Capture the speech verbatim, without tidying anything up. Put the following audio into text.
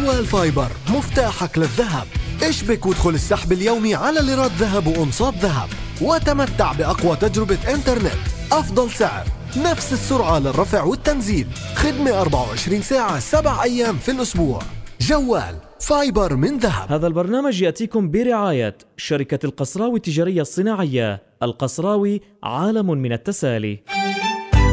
جوال فايبر مفتاحك للذهب. اشبك وادخل السحب اليومي على ليرات ذهب وأنصات ذهب، وتمتع بأقوى تجربة إنترنت، أفضل سعر، نفس السرعة للرفع والتنزيل، خدمة أربعة وعشرين ساعة سبع أيام في الأسبوع. جوال فايبر من ذهب. هذا البرنامج يأتيكم برعاية شركة القصراوي التجارية الصناعية. القصراوي، عالم من التسالي.